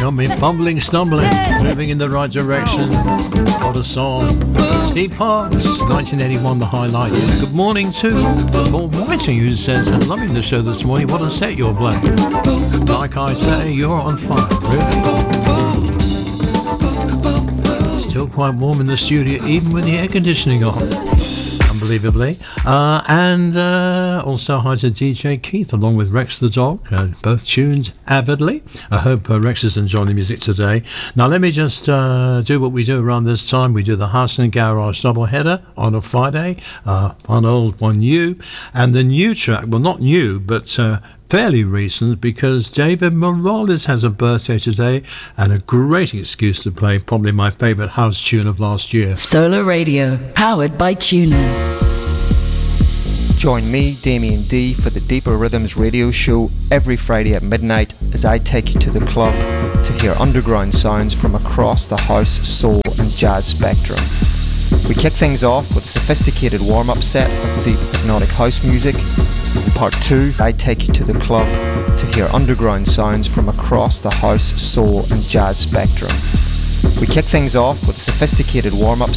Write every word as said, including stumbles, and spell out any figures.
got me fumbling, stumbling, moving in the right direction. What a song. Steve Parks, nineteen eighty-one, the highlights. Good morning to Paul Whiting, who says, I'm loving the show this morning. What a set you're playing. Like I say, you're on fire. Really? Still quite warm in the studio, even with the air conditioning on. Unbelievably. Uh, and uh, also hi to D J Keith along with Rex the dog, uh, both tuned avidly. I hope uh, Rex is enjoying the music today. Now let me just uh, do what we do around this time. We do the Hudson Garage doubleheader on a Friday, uh, one old, one new, and the new track, well not new, but uh, fairly recent, because David Morales has a birthday today and a great excuse to play probably my favourite house tune of last year. Solar Radio, powered by TuneIn. Join me, Damien D, for the Deeper Rhythms radio show every Friday at midnight as I take you to the club to hear underground sounds from across the house, soul and jazz spectrum. We kick things off with a sophisticated warm-up set of deep hypnotic house music. In part two, I take you to the club to hear underground sounds from across the house, soul and jazz spectrum. We kick things off with a sophisticated warm-up